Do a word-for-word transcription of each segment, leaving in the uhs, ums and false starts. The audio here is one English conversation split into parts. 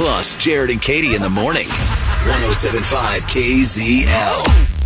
Plus, Jared and Katie in the morning. one oh seven point five K Z L.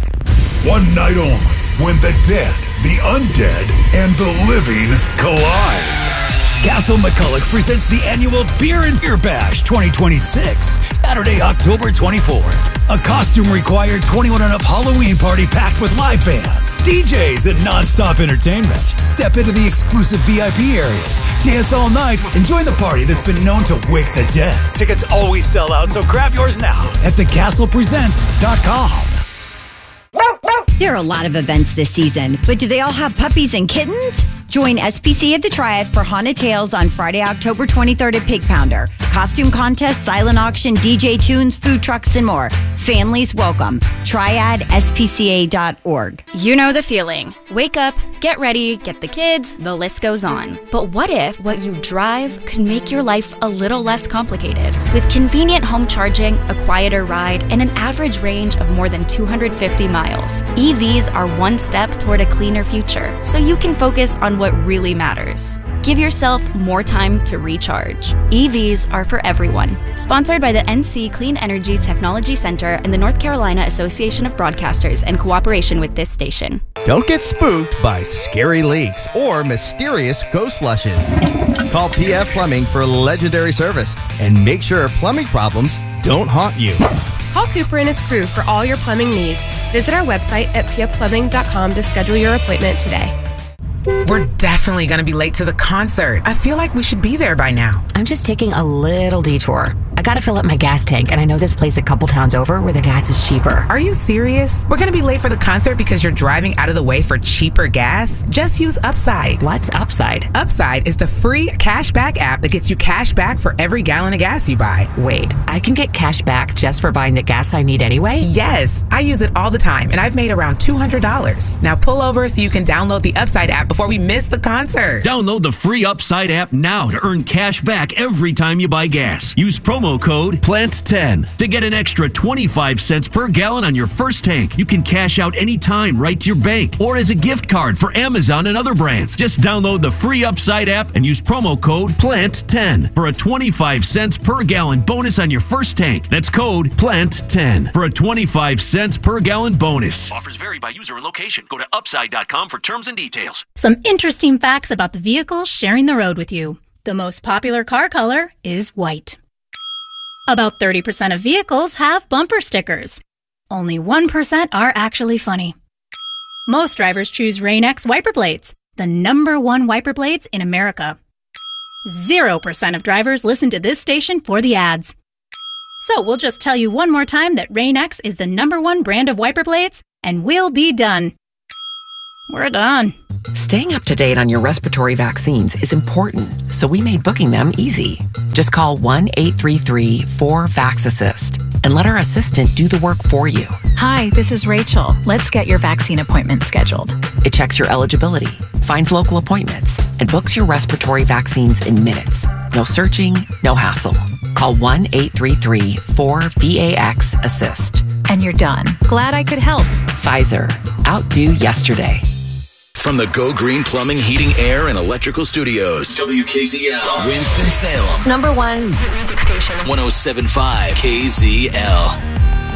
One night only when the dead, the undead, and the living collide. Castle McCulloch presents the annual Beer and Beer Bash twenty twenty-six, Saturday, October twenty-fourth. A costume-required twenty-one and up Halloween party packed with live bands, D Js, and non-stop entertainment. Step into the exclusive V I P areas, dance all night, and join the party that's been known to wake the dead. Tickets always sell out, so grab yours now at the castle presents dot com. There are a lot of events this season, but do they all have puppies and kittens? Join S P C at the Triad for Haunted Tales on Friday, October twenty-third at Pig Pounder. Costume contest, silent auction, D J tunes, food trucks, and more. Families welcome. Triad S P C A dot org. You know the feeling. Wake up, get ready, get the kids, the list goes on. But what if what you drive could make your life a little less complicated? With convenient home charging, a quieter ride, and an average range of more than two hundred fifty miles, E Vs are one step toward a cleaner future, so you can focus on what really matters. Give yourself more time to recharge. E Vs are for everyone. Sponsored by the N C Clean Energy Technology Center and the North Carolina Association of Broadcasters in cooperation with this station. Don't get spooked by scary leaks or mysterious ghost flushes. Call P F Plumbing for legendary service and make sure plumbing problems don't haunt you. Call Cooper and his crew for all your plumbing needs. Visit our website at p f plumbing dot com to schedule your appointment today. We're definitely going to be late to the concert. I feel like we should be there by now. I'm just taking a little detour. I gotta fill up my gas tank, and I know this place a couple towns over where the gas is cheaper. Are you serious? We're going to be late for the concert because you're driving out of the way for cheaper gas? Just use Upside. What's Upside? Upside is the free cashback app that gets you cash back for every gallon of gas you buy. Wait, I can get cash back just for buying the gas I need anyway? Yes, I use it all the time, and I've made around two hundred dollars. Now pull over so you can download the Upside app before we miss the concert. Download the free Upside app now to earn cash back every time you buy gas. Use promo code plant ten to get an extra twenty-five cents per gallon on your first tank. You can cash out anytime right to your bank or as a gift card for Amazon and other brands. Just download the free Upside app and use promo code plant ten for a twenty-five cents per gallon bonus on your first tank. That's code plant ten for a twenty-five cents per gallon bonus. Offers vary by user and location. Go to upside dot com for terms and details. Some interesting facts about the vehicles sharing the road with you. The most popular car color is white. About thirty percent of vehicles have bumper stickers. Only one percent are actually funny. Most drivers choose Rain-X wiper blades, the number one wiper blades in America. Zero percent of drivers listen to this station for the ads. So we'll just tell you one more time that Rain-X is the number one brand of wiper blades, and we'll be done. We're done. Staying up to date on your respiratory vaccines is important, so we made booking them easy. Just call one eight three three four vax assist and let our assistant do the work for you. Hi, this is Rachel. Let's get your vaccine appointment scheduled. It checks your eligibility, finds local appointments, and books your respiratory vaccines in minutes. No searching, no hassle. Call one eight three three four vax assist. And you're done. Glad I could help. Pfizer. Outdo yesterday. From the Go Green Plumbing, Heating, Air, and Electrical Studios. W K Z L. Winston-Salem. Number one music station. one oh seven point five K Z L.